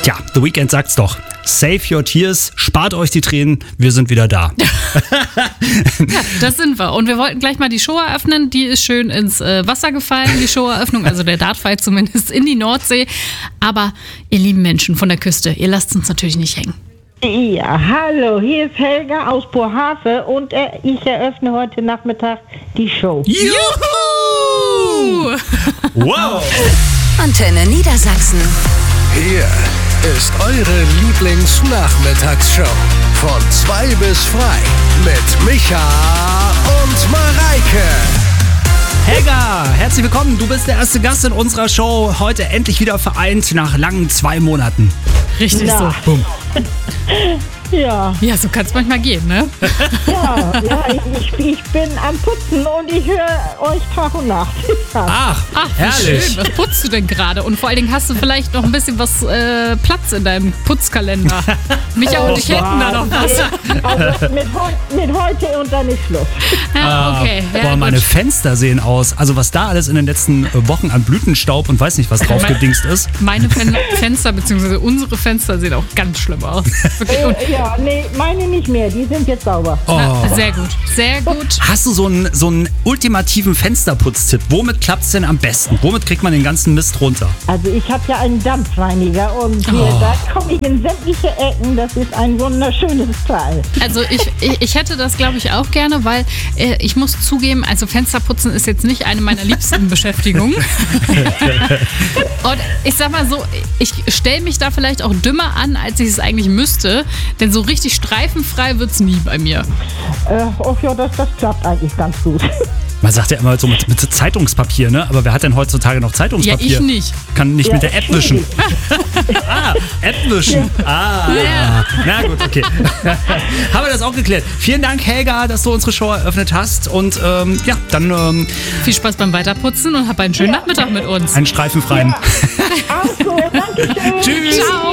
Tja, The Weeknd sagt's doch. Save your tears, spart euch die Tränen, wir sind wieder da. Ja, das sind wir. Und wir wollten gleich mal die Show eröffnen. Die ist schön ins Wasser gefallen, die Showeröffnung, also der Dartfight zumindest in die Nordsee. Aber ihr lieben Menschen von der Küste, ihr lasst uns natürlich nicht hängen. Ja, hallo, hier ist Helga aus Bohave und ich eröffne heute Nachmittag die Show. Juhu! Wow! Antenne Niedersachsen. Hier ist eure Lieblingsnachmittagsshow. Von 2 bis frei mit Micha und Mareike. Helga, herzlich willkommen. Du bist der erste Gast in unserer Show. Heute endlich wieder vereint nach langen 2 Monaten. Richtig Ja. so. Boom. Ja, Ja, so kann es manchmal gehen, ne? ich bin am Putzen und ich höre euch Tag und Nacht. Ach, Ach, wie herrlich. schön. Was putzt du denn gerade? Und vor allen Dingen hast du vielleicht noch ein bisschen was Platz in deinem Putzkalender. Micha und ich hätten da noch was. Also mit heute und dann ist Schluss. Ja, okay. Ja, Boah, meine gut. Fenster sehen aus. Also was da alles in den letzten Wochen an Blütenstaub und weiß nicht was drauf gedingst ist. Meine Fenster, beziehungsweise unsere Fenster sehen auch ganz schlimm aus. Wirklich. Und, Ja, nee, meine nicht mehr, die sind jetzt sauber. sehr gut, sehr gut. Hast du so einen ultimativen Fensterputztipp? Womit klappt's denn am besten? Womit kriegt man den ganzen Mist runter? Also ich habe ja einen Dampfreiniger und da komme ich in sämtliche Ecken, das ist ein wunderschönes Teil. Also ich hätte das, glaube ich, auch gerne, weil ich muss zugeben, also Fensterputzen ist jetzt nicht eine meiner liebsten Beschäftigungen. Und ich sag mal so, ich stelle mich da vielleicht auch dümmer an, als ich es eigentlich müsste, denn so richtig streifenfrei wird's nie bei mir. Das klappt eigentlich ganz gut. Man sagt ja immer so mit Zeitungspapier, ne? Aber wer hat denn heutzutage noch Zeitungspapier? Ja, ich nicht. Kann nicht Ja, mit der App wischen. App wischen. Ja. Na gut, okay. Haben wir das auch geklärt. Vielen Dank, Helga, dass du unsere Show eröffnet hast. Und ja, dann Viel Spaß beim Weiterputzen und hab einen schönen Nachmittag mit uns. einen streifenfreien. Auch so, danke schön. Tschüss. Ciao.